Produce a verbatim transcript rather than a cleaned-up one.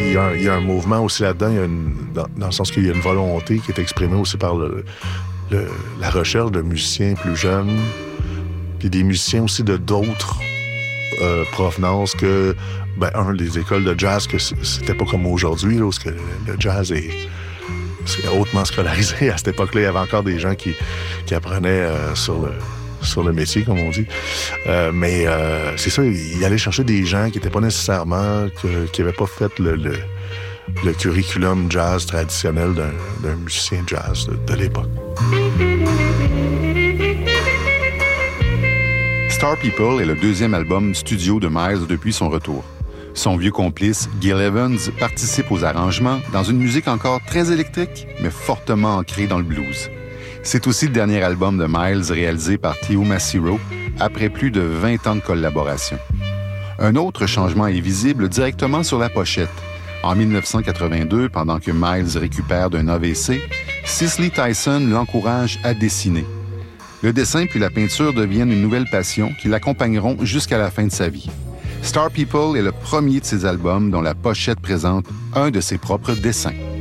il y, a un, il y a un mouvement aussi là-dedans, il y a une, dans, dans le sens qu'il y a une volonté qui est exprimée aussi par le, le, la recherche de musiciens plus jeunes, puis des musiciens aussi de d'autres euh, provenances que, ben, un, les écoles de jazz, que c'était pas comme aujourd'hui, là, où que le jazz est, est hautement scolarisé. À cette époque-là, il y avait encore des gens qui, qui apprenaient euh, sur le... sur le métier, comme on dit. Euh, mais euh, c'est ça, il allait chercher des gens qui n'étaient pas nécessairement, que, qui n'avaient pas fait le, le, le curriculum jazz traditionnel d'un, d'un musicien jazz de, de l'époque. Star People est le deuxième album studio de Miles depuis son retour. Son vieux complice, Gil Evans, participe aux arrangements dans une musique encore très électrique, mais fortement ancrée dans le blues. C'est aussi le dernier album de Miles réalisé par Theo Macero après plus de vingt ans de collaboration. Un autre changement est visible directement sur la pochette. En dix-neuf cent quatre-vingt-deux, pendant que Miles récupère d'un A V C, Cicely Tyson l'encourage à dessiner. Le dessin puis la peinture deviennent une nouvelle passion qui l'accompagneront jusqu'à la fin de sa vie. Star People est le premier de ses albums dont la pochette présente un de ses propres dessins.